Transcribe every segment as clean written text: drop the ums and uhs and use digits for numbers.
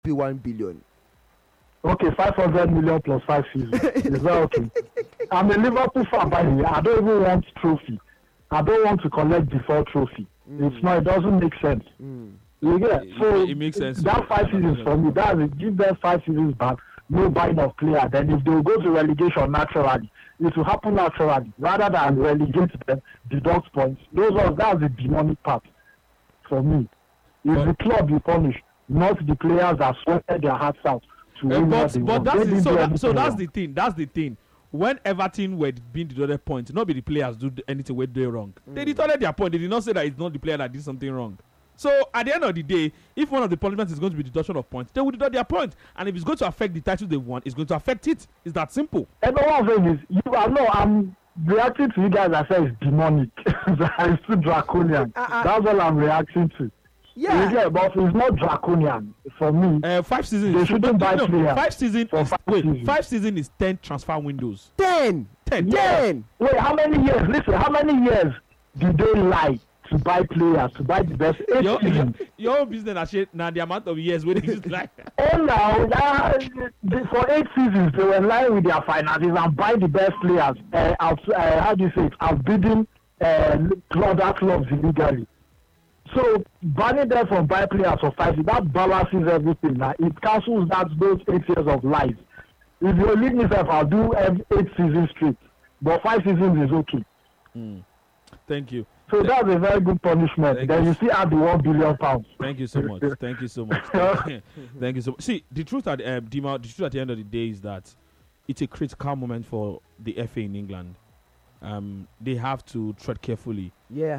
pay 1 billion. Okay, 500 million plus 5 seasons. Is that okay? I'm a Liverpool fan, by the way. I don't even want trophy. I don't want to collect default trophy. It's not. It doesn't make sense. You get so it makes sense. That 5 seasons for me. That's it. Give them 5 seasons back. No buying of player. Then if they will go to relegation naturally, it will happen naturally rather than relegate them, deduct points. That's the demonic part for me. It's the club you punish, not the players that sweated their hearts out. But that's the thing. That's the thing. When Everton were being deducted points, not be the players do anything where they wrong. They deducted their point. They did not say that it's not the player that did something wrong. So at the end of the day, if one of the punishments is going to be deduction of points, they will deduct their point. And if it's going to affect the title they won, it's going to affect it. It's that simple. And one thing is, I'm reacting to you guys that say it's demonic. It's too draconian. That's all I'm reacting to. Yeah, but it's not draconian for me. 5 seasons. They shouldn't buy players. 5 seasons. 5 seasons is 10 transfer windows. 10. Wait, how many years? Listen, how many years did they lie to buy players, to buy the best? 8 seasons. Your own business now the amount of years where they just like. Oh no! For 8 seasons they were lying with their finances and buy the best players. How do you say it? Outbidding other clubs illegally. So banning them from buy players for 5 years, that balances everything. Now it cancels those 8 years of lies. If you leave me, I'll do 8 seasons straight, but 5 seasons is okay. Thank you. So that's a very good punishment. Then you still add the £1 billion. Thank you so much. Thank you so much. Thank you so much. See, the truth at the end of the day is that it's a critical moment for the FA in England. They have to tread carefully.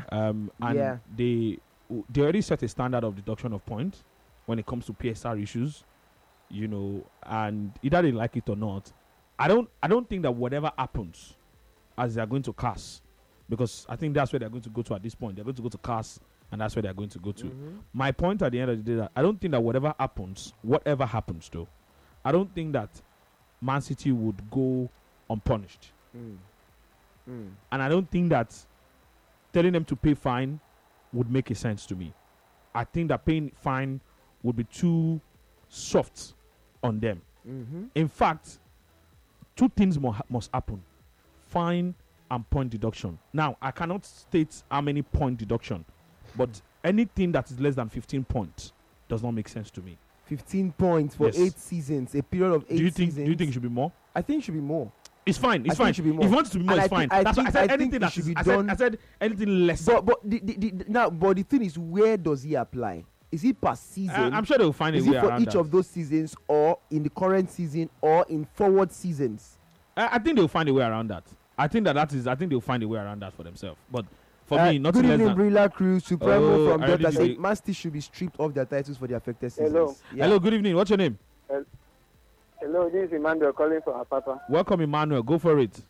They already set a standard of deduction of points when it comes to PSR issues, and either they like it or not. I don't think that whatever happens, as they are going to CAS, because I think that's where they're going to go to at this point. They're going to go to CAS, and that's where they're going to go to. My point at the end of the day, that I don't think that whatever happens though, I don't think that Man City would go unpunished. And I don't think that telling them to pay fine would make a sense to me. I think that paying fine would be too soft on them. In fact, 2 things must happen: fine and point deduction. Now, I cannot state how many point deduction, but anything that is less than 15 points does not make sense to me. 15 points for 8 seasons, a period of 8 seasons. Do you think it should be more? I think it should be more. It's fine. It's fine. If you want it to be more, it's fine. That's why I said anything that should be done. I said anything less. But the thing is, where does he apply? Is it per season? I'm sure they will find a way around that. Is it for each of those seasons, or in the current season, or in forward seasons? I think they'll find a way around that. I think they'll find a way around that for themselves. But for me, not good less evening, than. Brilla Cruz, Supremo from Delta said Man City should be stripped of their titles for the affected seasons. Hello. Hello, good evening. What's your name? Hello, this is Emmanuel calling from Apapa. Welcome, Emmanuel. Go for it.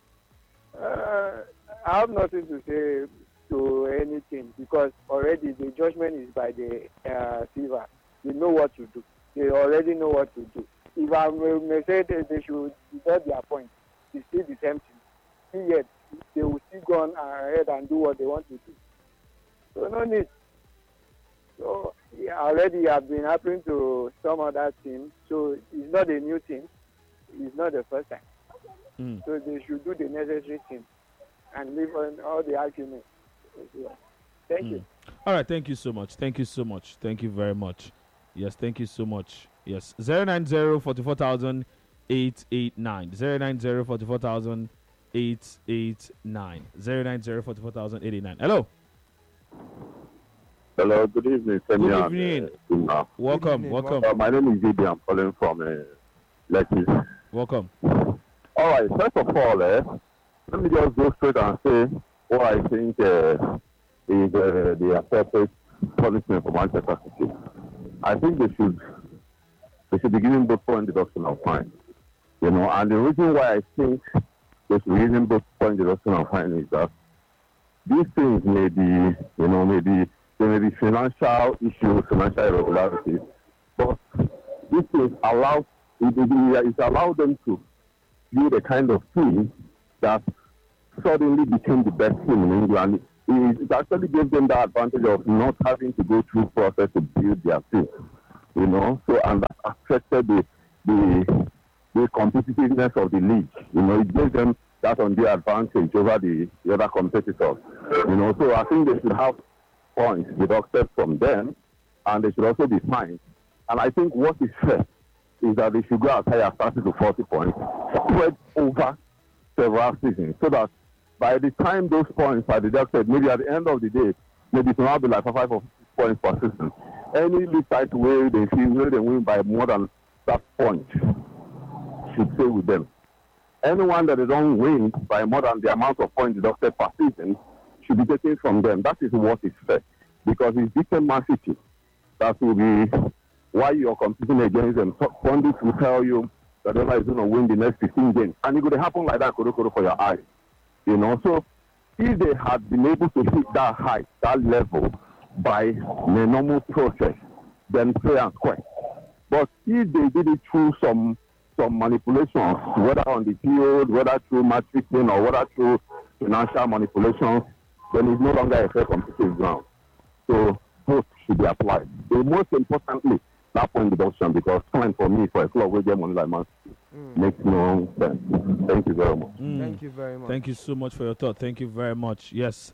I have nothing to say to anything because already the judgment is by the FIFA. They know what to do. They already know what to do. If I may say that they should deduct their points, it's still the same thing. Yet they will still go on ahead and do what they want to do. So no need. So already have been happening to some other teams. So it's not a new thing. It's not the first time. So they should do the necessary thing and leave on all the arguments. Thank you. All right. Thank you so much. Thank you so much. Thank you very much. Yes. Thank you so much. Yes. 090 44,000 889. 090 44,000 889. 090 44,000 889. Hello. Hello. Good evening. Good evening. Welcome. My name is Didi. I'm calling from Lekki. Welcome. All right. First of all, let me just go straight and say what I think is the appropriate punishment for Manchester City. I think they should be given both point deduction of fine. And the reason why I think they should be given both point deduction of fine is that these things may be, there may be financial issues, financial irregularities, but these things allow them to do the kind of thing that suddenly became the best team in England. It actually gave them the advantage of not having to go through process to build their team. you know. So, and that affected the competitiveness of the league. You know, it gave them that undue advantage over the other competitors. You know, so I think they should have points deducted from them, and they should also be fined. And I think what is fair is that they should go as high as 30 to 40 points spread over several seasons, so that by the time those points are deducted, maybe at the end of the day, maybe it will not be like 5 or 6 points per season. Any league side where they feel where they win by more than that point should stay with them. Anyone that they don't win by more than the amount of points deducted per season should be taken from them. That is what is fair, because it's different Man City that will be why you're competing against them. Pundits will tell you that whoever is going to win the next 15 games, and it could happen like that, for your eyes. You know, so if they had been able to hit that height, that level, by the normal process, then fair and square. But if they did it through some manipulations, whether on the field, whether through match fixing, or whether through financial manipulations, then it's no longer a fair competitive ground. So both should be applied. The most importantly, that point deduction, because fine for me for a club where get money like Man City makes no sense. Thank you very much. Thank you very much. Thank you so much for your thought. Thank you very much. Yes.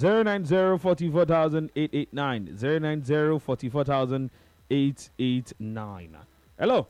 090-44,889. 090-44,889. Hello.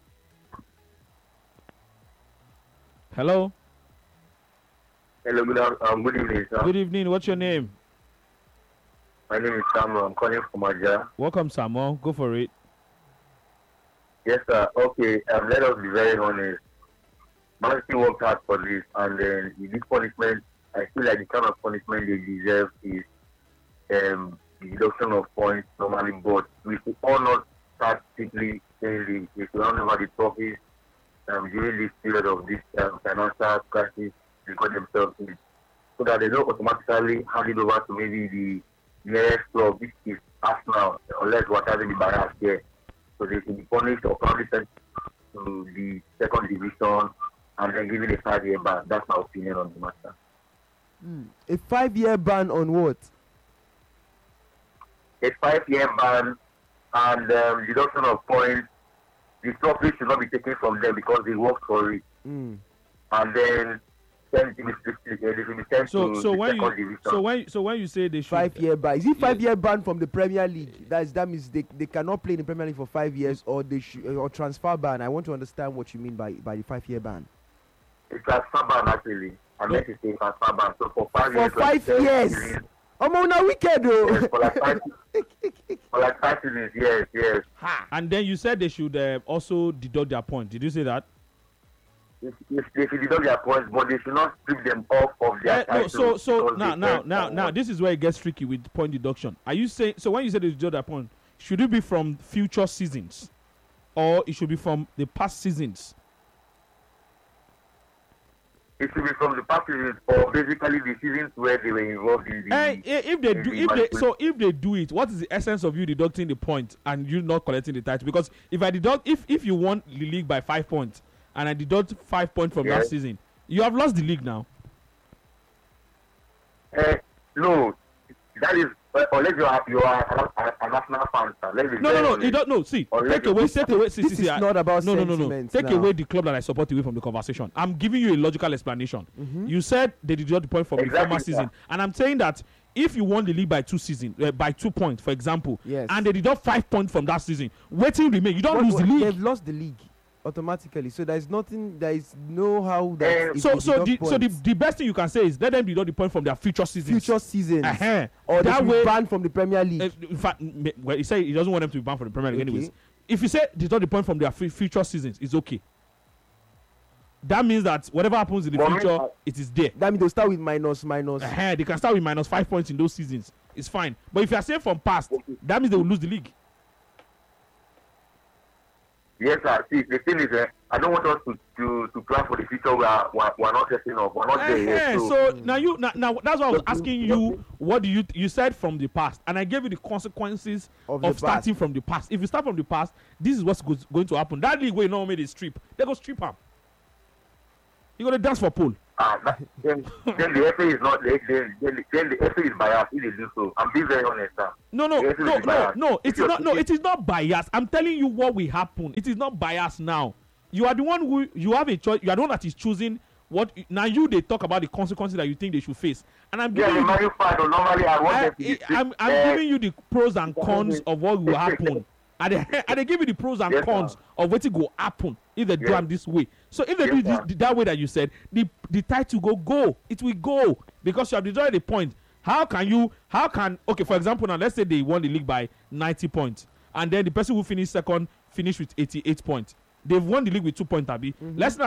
Hello. Hello, good evening, sir. Good evening. What's your name? My name is Samuel. I'm calling from Aja. Welcome, Samuel. Go for it. Yes, sir. Okay, let us be very honest. Man City worked hard for this, and then this punishment, I feel like the kind of punishment they deserve is the deduction of points normally, but we should all not start strictly saying they should hand over the trophies during this period of this financial crisis they got themselves in, so that they don't automatically hand it over to maybe the nearest club, which is Arsenal, unless we're having the bias here. So they should be punished or probably sent to the second division and then given a 5-year ban. That's my opinion on the matter. A 5-year ban on what? A 5-year ban and deduction of points. The trophy should not be taken from them because they worked for it. And then sent to the second division. So when you say they should 5-year ban, is it 5-year ban from the Premier League? That means they cannot play in the Premier League for 5 years, or they or transfer ban. I want to understand what you mean by the 5-year ban. It's transfer ban actually. I meant to say transfer ban. So for 5 years. For 5 years. I'm on a wicked though. Yes, for like 5 seasons, yes. And then you said they should also deduct their point. Did you say that? If they should deduct their points, but they should not strip them off of their title. So now, this is where it gets tricky with point deduction. Are you saying, so when you say they deduct their point, should it be from future seasons, or it should be from the past seasons? It should be from the past seasons, or basically the seasons where they were involved in the. If they do it, what is the essence of you deducting the point and you not collecting the title? Because if I deduct, if you won the league by 5 points and I deduct 5 points from last season, you have lost the league now. No, that is unless you are a national fan. No. See, take away. This is not about sentiments. Take away the club that I support away from the conversation. I'm giving you a logical explanation. You said they deduct the point from the former season, and I'm saying that if you won the league by 2 points, for example, and they deduct 5 points from that season, waiting remain. You don't lose the league. They've lost the league automatically, so there is no how that the best thing you can say is let them deduct the point from their future seasons, or that way banned from the Premier League. In fact, he said he doesn't want them to be banned from the Premier League anyways. If you say deduct the point from their future seasons, it's okay. That means that whatever happens in the future, it is there. That means they'll start with minus. They can start with minus 5 points in those seasons. It's fine. But if you are saying from past, that means they will lose the league. Yes, sir. See, the thing is, I don't want us to plan for the future. We're not setting up. We're not there yet. So now that's why I was asking you. What do you said from the past, and I gave you the consequences of starting from the past. If you start from the past, this is what's going to happen. That league where you normally they strip, they go strip him. You got to dance for pole. Then the FA is not then the FA is biased if they do so. I'm being very honest, sir. No. It is not biased. I'm telling you what will happen. It is not biased now. You are the one who you have a choice. You are the one that is choosing what. Now they talk about the consequences that you think they should face, and I'm giving normally I want I'm giving you the pros and cons of what will happen. And they give you the pros and cons of what will happen if they do them this way. So if they do this that way that you said, the title go, it will go because you have destroyed the point. How can okay, for example, now let's say they won the league by 90 points, and then the person who finished second finished with 88 points. They've won the league with 2 points, Abi. Let's not